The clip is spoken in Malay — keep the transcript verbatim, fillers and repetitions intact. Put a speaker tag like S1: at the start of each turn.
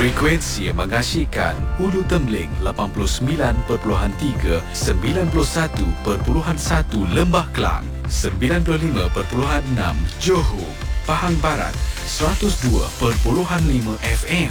S1: Frekuensi yang mengasyikkan Hulu Temling lapan puluh sembilan perpuluhan tiga, sembilan puluh satu perpuluhan satu Lembah Kelang, sembilan puluh lima perpuluhan enam Johor, Pahang Barat, seratus dua perpuluhan lima F M.